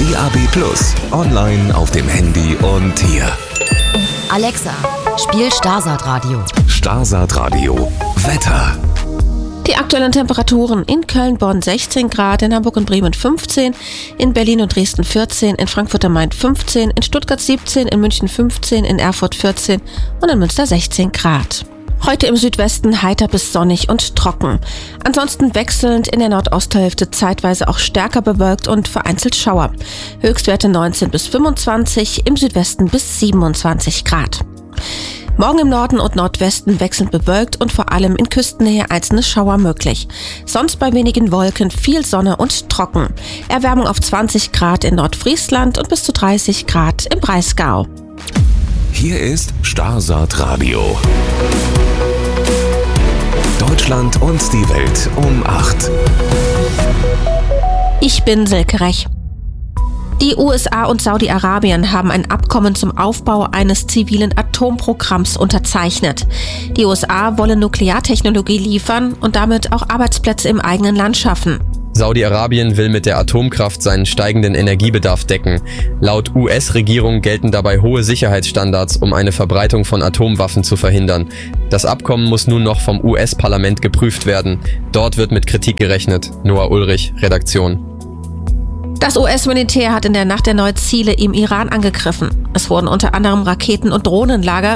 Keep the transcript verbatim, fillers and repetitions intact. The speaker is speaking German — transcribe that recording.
D A B plus, online auf dem Handy und hier. Alexa, spiel Starsat Radio. Starsat Radio. Wetter. Die aktuellen Temperaturen: in Köln, Bonn sechzehn Grad, in Hamburg und Bremen fünfzehn, in Berlin und Dresden vierzehn, in Frankfurt am Main fünfzehn, in Stuttgart siebzehn, in München fünfzehn, in Erfurt vierzehn und in Münster sechzehn Grad. Heute im Südwesten heiter bis sonnig und trocken. Ansonsten wechselnd in der Nordosthälfte zeitweise auch stärker bewölkt und vereinzelt Schauer. Höchstwerte neunzehn bis fünfundzwanzig, im Südwesten bis siebenundzwanzig Grad. Morgen im Norden und Nordwesten wechselnd bewölkt und vor allem in Küstennähe einzelne Schauer möglich. Sonst bei wenigen Wolken viel Sonne und trocken. Erwärmung auf zwanzig Grad in Nordfriesland und bis zu dreißig Grad im Breisgau. Hier ist Starsat Radio. Deutschland und die Welt um acht. Ich bin Silke Rech. Die U S A und Saudi-Arabien haben ein Abkommen zum Aufbau eines zivilen Atomprogramms unterzeichnet. Die U S A wollen Nukleartechnologie liefern und damit auch Arbeitsplätze im eigenen Land schaffen. Saudi-Arabien will mit der Atomkraft seinen steigenden Energiebedarf decken. Laut U S-Regierung gelten dabei hohe Sicherheitsstandards, um eine Verbreitung von Atomwaffen zu verhindern. Das Abkommen muss nun noch vom U S-Parlament geprüft werden. Dort wird mit Kritik gerechnet. Noah Ulrich, Redaktion. Das U S-Militär hat in der Nacht erneut Ziele im Iran angegriffen. Es wurden unter anderem Raketen- und Drohnenlager